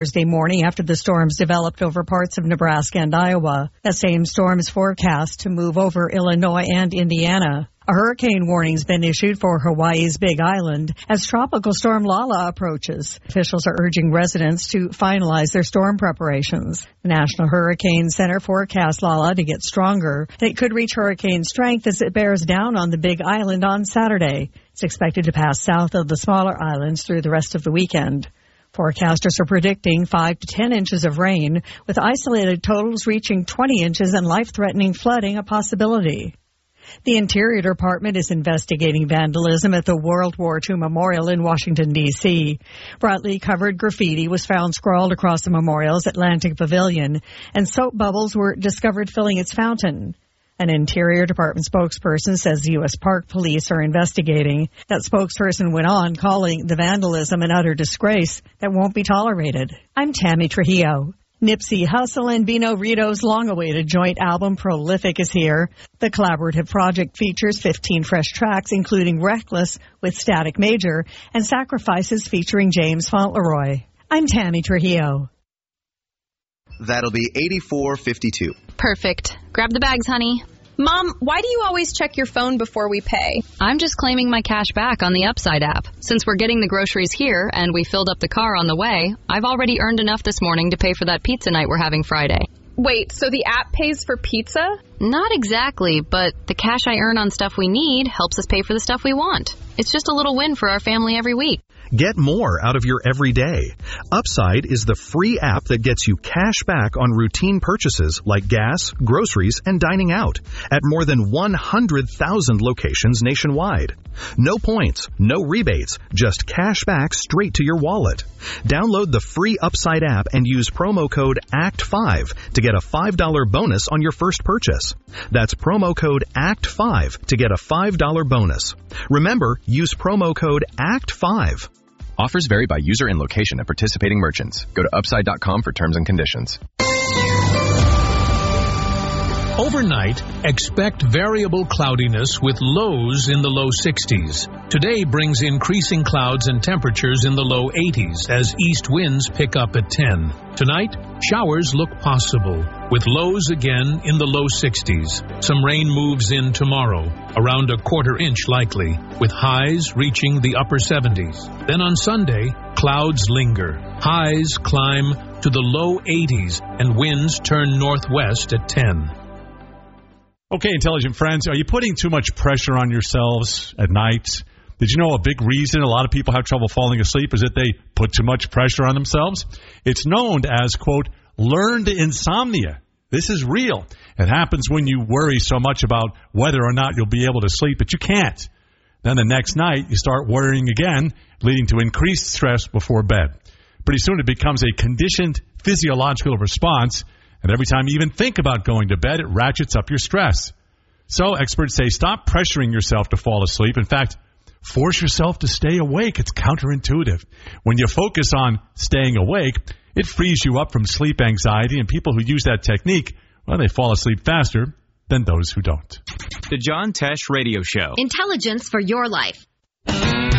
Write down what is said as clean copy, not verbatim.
Thursday morning after the storms developed over parts of Nebraska and Iowa. The same storm is forecast to move over Illinois and Indiana. A hurricane warning's been issued for Hawaii's Big Island as Tropical Storm Lala approaches. Officials are urging residents to finalize their storm preparations. The National Hurricane Center forecasts Lala to get stronger. It could reach hurricane strength as it bears down on the Big Island on Saturday. It's expected to pass south of the smaller islands through the rest of the weekend. Forecasters are predicting 5 to 10 inches of rain, with isolated totals reaching 20 inches and life-threatening flooding a possibility. The Interior Department is investigating vandalism at the World War II Memorial in Washington, D.C. Brightly covered graffiti was found scrawled across the memorial's Atlantic Pavilion, and soap bubbles were discovered filling its fountain. An Interior Department spokesperson says the U.S. Park Police are investigating. That spokesperson went on calling the vandalism an utter disgrace that won't be tolerated. I'm Tammy Trujillo. Nipsey Hussle and Vino Rito's long-awaited joint album Prolific is here. The collaborative project features 15 fresh tracks, including Reckless with Static Major and Sacrifices featuring James Fauntleroy. I'm Tammy Trujillo. That'll be $84.52. Perfect. Grab the bags, honey. Mom, why do you always check your phone before we pay? I'm just claiming my cash back on the Upside app. Since we're getting the groceries here and we filled up the car on the way, I've already earned enough this morning to pay for that pizza night we're having Friday. Wait, so the app pays for pizza? Not exactly, but the cash I earn on stuff we need helps us pay for the stuff we want. It's just a little win for our family every week. Get more out of your everyday. Upside is the free app that gets you cash back on routine purchases like gas, groceries, and dining out at more than 100,000 locations nationwide. No points, no rebates, just cash back straight to your wallet. Download the free Upside app and use promo code ACT5 to get a $5 bonus on your first purchase. That's promo code ACT5 to get a $5 bonus. Remember, use promo code ACT5. Offers vary by user and location at participating merchants. Go to upside.com for terms and conditions. Overnight, expect variable cloudiness with lows in the low 60s. Today brings increasing clouds and temperatures in the low 80s as east winds pick up at 10. Tonight, showers look possible, with lows again in the low 60s. Some rain moves in tomorrow, around a quarter inch likely, with highs reaching the upper 70s. Then on Sunday, clouds linger. Highs climb to the low 80s and winds turn northwest at 10. Okay, intelligent friends, are you putting too much pressure on yourselves at night? Did you know a big reason a lot of people have trouble falling asleep is that they put too much pressure on themselves? It's known as, quote, learned insomnia. This is real. It happens when you worry so much about whether or not you'll be able to sleep that you can't. Then the next night, you start worrying again, leading to increased stress before bed. Pretty soon it becomes a conditioned physiological response, and every time you even think about going to bed, it ratchets up your stress. So experts say stop pressuring yourself to fall asleep. In fact, force yourself to stay awake. It's counterintuitive. When you focus on staying awake, it frees you up from sleep anxiety, and people who use that technique, well, they fall asleep faster than those who don't. The John Tesh Radio Show. Intelligence for your life.